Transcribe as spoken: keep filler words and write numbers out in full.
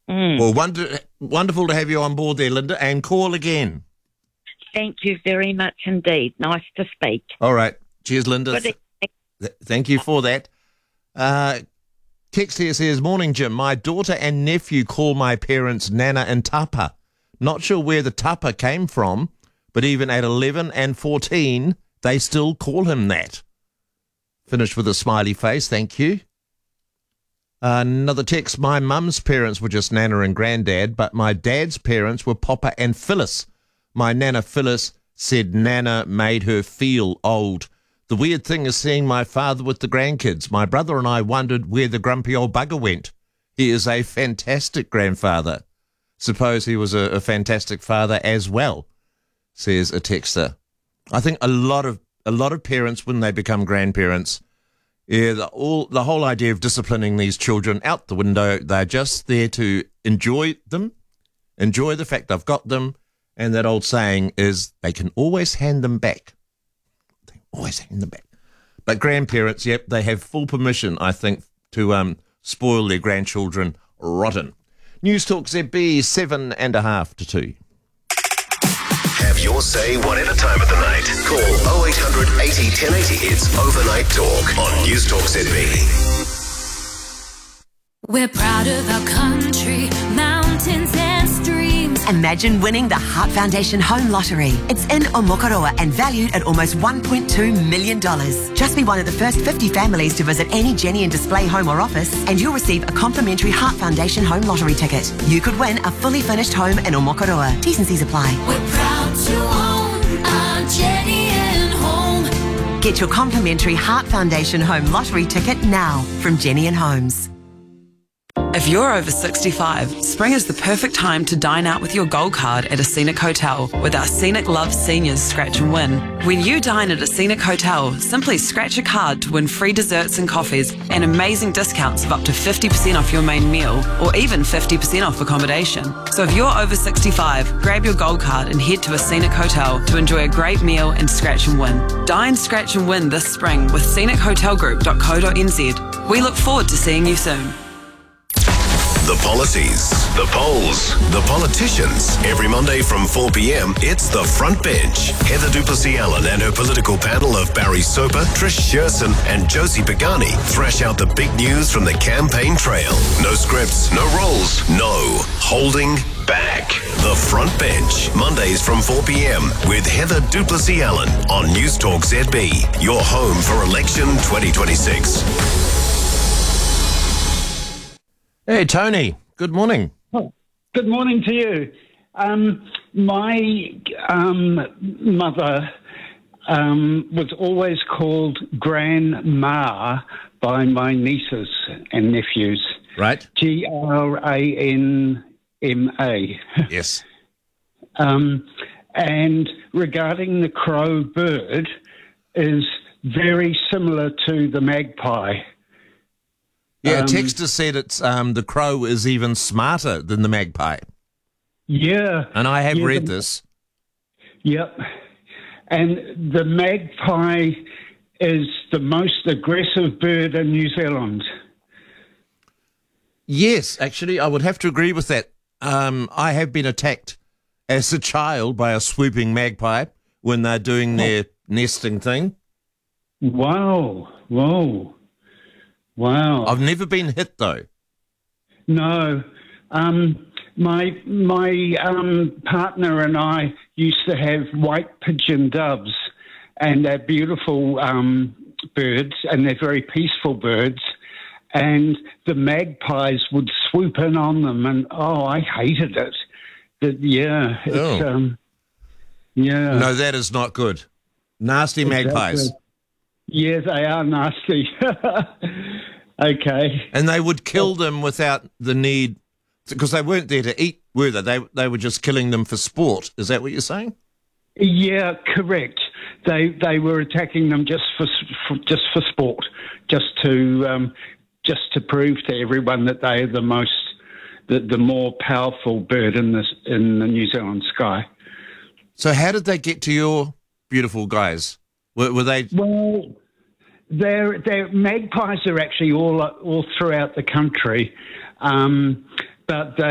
Mm. Well, wonder, wonderful to have you on board there, Linda, and call again. Thank you very much indeed. Nice to speak. All right. Cheers, Linda. Good Th- th- thank you for that. Uh, text here says, Morning, Jim. My daughter and nephew call my parents Nana and Tapa. Not sure where the Tapa came from, but even at eleven and fourteen, they still call him that. Finished with a smiley face. Thank you. Another text, my mum's parents were just Nana and Grandad, but my dad's parents were Papa and Phyllis. My Nana Phyllis said Nana made her feel old. The weird thing is seeing my father with the grandkids. My brother and I wondered where the grumpy old bugger went. He is a fantastic grandfather. Suppose he was a, a fantastic father as well, says a texter. I think a lot of a lot of parents, when they become grandparents, Yeah, the, all, the whole idea of disciplining these children out the window. They're just there to enjoy them, enjoy the fact they've got them, and that old saying is they can always hand them back. They always hand them back. But grandparents, yep, they have full permission, I think, to um, spoil their grandchildren rotten. News Talk Z B, seven and a half to two. Have your say whatever time of the night. Call oh eight hundred eighty ten eighty. It's Overnight Talk on News Talk Z B. We're proud of our country, mountains and streams. Imagine winning the Heart Foundation Home Lottery. It's in Omokoroa and valued at almost one point two million dollars. Just be one of the first fifty families to visit any Jenny and Display home or office, and you'll receive a complimentary Heart Foundation Home Lottery ticket. You could win a fully furnished home in Omokoroa. T's and C's apply. We're proud to own our Jenny and Home. Get your complimentary Heart Foundation Home Lottery ticket now from Jenny and Homes. If you're over sixty-five, spring is the perfect time to dine out with your gold card at a Scenic Hotel with our Scenic Love Seniors Scratch and Win. When you dine at a Scenic Hotel, simply scratch a card to win free desserts and coffees and amazing discounts of up to fifty percent off your main meal or even fifty percent off accommodation. So if you're over sixty-five, grab your gold card and head to a Scenic Hotel to enjoy a great meal and scratch and win. Dine, scratch and win this spring with scenic hotel group dot co dot n z. We look forward to seeing you soon. The policies, the polls, the politicians. Every Monday from four p.m, it's The Front Bench. Heather Duplessis-Allen and her political panel of Barry Soper, Trish Sherson and Josie Pagani thrash out the big news from the campaign trail. No scripts, no roles, no holding back. The Front Bench, Mondays from four p.m. with Heather Duplessis-Allen on News Talk Z B, your home for election twenty twenty-six. Hey, Tony. Good morning. Oh, good morning to you. Um, my um, mother um, was always called Grandma by my nieces and nephews. Right. G R A N M A. Yes. um, and regarding the crow bird, is very similar to the magpie. Yeah, Um, texter said it's um, the crow is even smarter than the magpie. Yeah. And I have yeah, read the- this. Yep. And the magpie is the most aggressive bird in New Zealand. Yes, actually, I would have to agree with that. Um, I have been attacked as a child by a swooping magpie when they're doing their nesting thing. Wow. Whoa. Wow. I've never been hit, though. No. Um, my my um, partner and I used to have white pigeon doves, and they're beautiful um, birds, and they're very peaceful birds. And the magpies would swoop in on them, and oh, I hated it. But, yeah, it's Oh. um, yeah. No, that is not good. Nasty magpies. Exactly. Yeah, they are nasty. Okay. And they would kill them without the need, because they weren't there to eat, were they? They they were just killing them for sport. Is that what you're saying? Yeah, correct. They they were attacking them just for, for just for sport, just to um, just to prove to everyone that they are the most the, the more powerful bird in this in the New Zealand sky. So how did they get to your beautiful guys? Were, were they? Well, their their magpies are actually all all throughout the country, um, but they